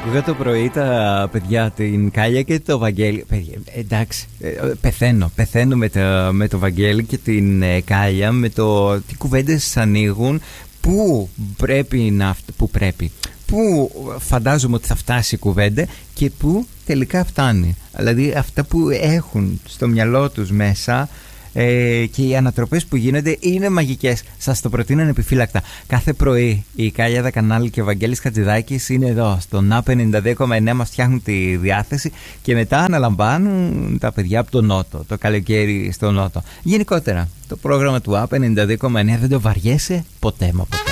Άκουγα το πρωί τα παιδιά, την Κάλια και το Βαγγέλη. Παιδιά, εντάξει, πεθαίνω με το Βαγγέλη και την Κάλια, με το τι κουβέντες ανοίγουν, πού φαντάζομαι ότι θα φτάσει η κουβέντα και πού τελικά φτάνει. Δηλαδή αυτά που έχουν στο μυαλό τους μέσα και οι ανατροπές που γίνονται είναι μαγικές. Σας το προτείνω ανεπιφύλακτα. Κάθε πρωί η Κάλια Δακανάλη και ο Βαγγέλης Χατζηδάκης είναι εδώ στο ΝΑ 92,9, μας φτιάχνουν τη διάθεση και μετά αναλαμβάνουν τα παιδιά από τον Νότο, το καλοκαίρι στο Νότο. Γενικότερα το πρόγραμμα του ΑΠ 92,9 δεν το βαριέσαι ποτέ μα ποτέ.